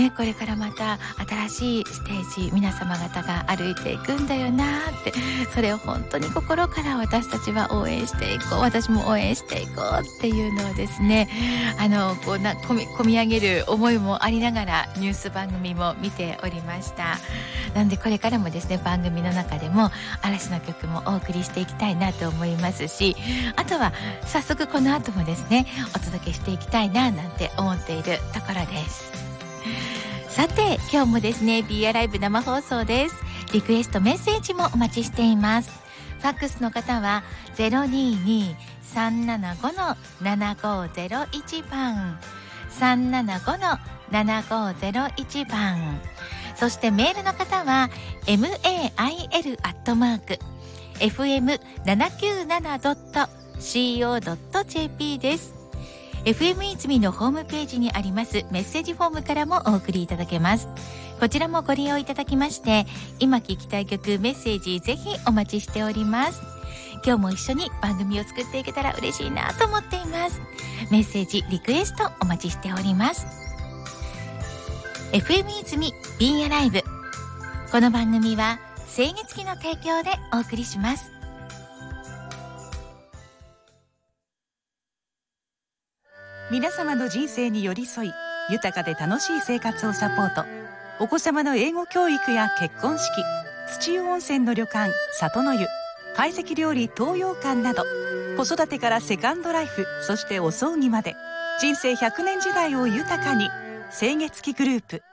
これからまた新しいステージ、皆様方が歩いていくんだよなって、それを本当に心から私たちは応援していこう、私も応援していこうっていうのをですね、こう込み上げる思いもありながらニュース番組も見ておりました。なんでこれからもですね、番組の中でも嵐の曲もお送りしていきたいなと思いますし、あとは早速この後もですね、お届けしていきたいななんて思っているところです。さて今日もですね Be Alive 生放送です。リクエストメッセージもお待ちしています。ファックスの方は 022-375-7501 番 375-7501 番、そしてメールの方は mail@fm797.co.jp です。FM いつみのホームページにありますメッセージフォームからもお送りいただけます。こちらもご利用いただきまして、今聞きたい曲、メッセージぜひお待ちしております。今日も一緒に番組を作っていけたら嬉しいなと思っています。メッセージ、リクエストお待ちしております。FM いつみ Be Alive、 この番組は清月期の提供でお送りします。 皆様の人生に寄り添い、豊かで楽しい生活をサポート。お子様の英語教育や結婚式、土湯温泉の旅館里の湯、懐石料理東洋館など、子育てからセカンドライフ、そしてお葬儀まで人生100年時代を豊かに。清月期グループ。